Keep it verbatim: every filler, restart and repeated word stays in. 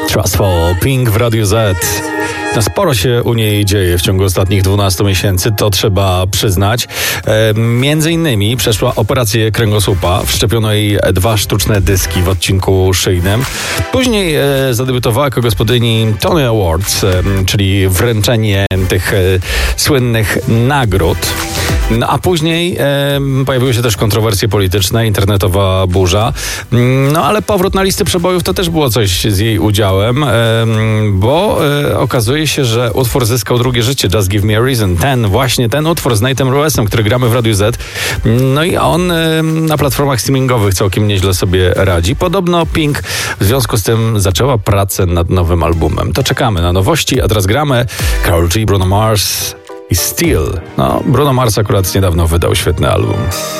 Trustful, Pink w Radiu Z. No, sporo się u niej dzieje w ciągu ostatnich dwunastu miesięcy, to trzeba przyznać. E, między innymi przeszła operację kręgosłupa, wszczepiono jej dwa sztuczne dyski w odcinku szyjnym. Później e, zadebiutowała jako gospodyni Tony Awards, e, czyli wręczenie tych e, słynnych nagród. No a później e, pojawiły się też kontrowersje polityczne, internetowa burza. No ale powrót na listy przebojów to też było coś z jej udziałem, e, bo e, okazuje się, że utwór zyskał drugie życie, Just Give Me a Reason. Ten, właśnie ten utwór z Nate'em Ruessem, który gramy w Radiu Z. No i on e, na platformach streamingowych całkiem nieźle sobie radzi. Podobno Pink w związku z tym zaczęła pracę nad nowym albumem. To czekamy na nowości, a teraz gramy Karol G, Bruno Mars i Still. No, Bruno Mars akurat niedawno wydał świetny album.